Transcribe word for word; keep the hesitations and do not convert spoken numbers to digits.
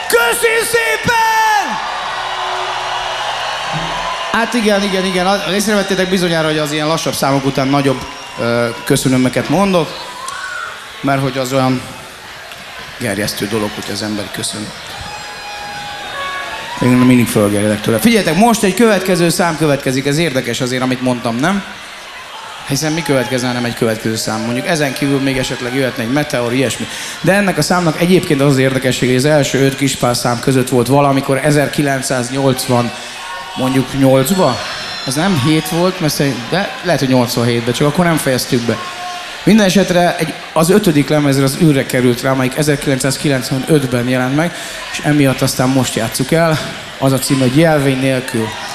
Köszi szépen! Hát igen, igen, igen. Észrevettétek bizonyára, hogy az ilyen lassabb számok után nagyobb ö, köszönömöket mondok, mert hogy az olyan gerjesztő dolog, hogy az ember köszön. Én mindig fölgerjedek tőle. Figyeljetek, most egy következő szám következik, ez érdekes azért, amit mondtam, nem? Hiszen mi következne, nem egy következő szám. Mondjuk ezen kívül még esetleg jöhetne egy meteor, ilyesmi. De ennek a számnak egyébként az az érdekesség, hogy az első öt kispál szám között volt valamikor ezerkilencszáznyolcvan, mondjuk nyolcba. Ez nem hét volt, mert de lehet, hogy nyolcvanhétben, csak akkor nem fejeztük be. Minden esetre egy, az ötödik lemezre az űrre került rá, amelyik ezerkilencszázkilencvenötben jelent meg, és emiatt aztán most játsszuk el. Az a cím, hogy Jelvény nélkül.